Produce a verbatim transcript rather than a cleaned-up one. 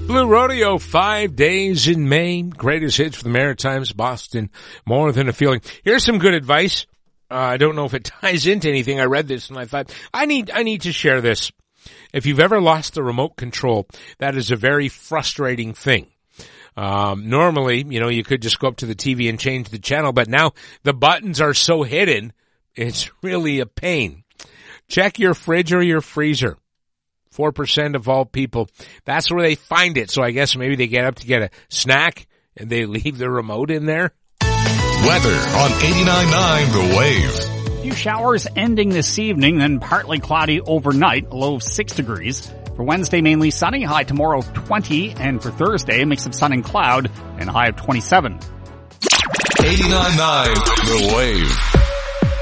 Blue Rodeo, five days in May. Greatest hits for the Maritimes, Boston, More Than a Feeling. Here's some good advice. Uh, I don't know if it ties into anything. I read this and I thought, I need, I need to share this. If you've ever lost the remote control, that is a very frustrating thing. Um, normally, you know, you could just go up to the T V and change the channel, but now the buttons are so hidden, it's really a pain. Check your fridge or your freezer. four percent of all people, that's where they find it. So I guess maybe they get up to get a snack and they leave the remote in there. Weather on eighty-nine point nine The Wave. A few showers ending this evening, then partly cloudy overnight, a low of six degrees. For Wednesday, mainly sunny, high tomorrow twenty, and for Thursday, a mix of sun and cloud, and a high of twenty-seven. eighty-nine point nine The Wave.